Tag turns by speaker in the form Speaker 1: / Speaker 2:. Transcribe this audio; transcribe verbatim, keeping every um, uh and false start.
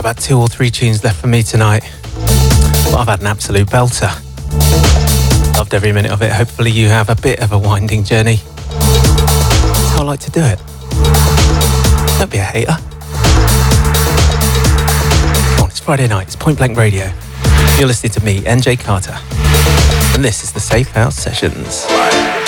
Speaker 1: about two or three tunes left for me tonight. But I've had an absolute belter. Loved every minute of it. Hopefully you have a bit of a winding journey. That's how I like to do it. Don't be a hater. Come on, it's Friday night. It's Point Blank Radio. You're listening to me, N J Carter. And this is the Safe House Sessions.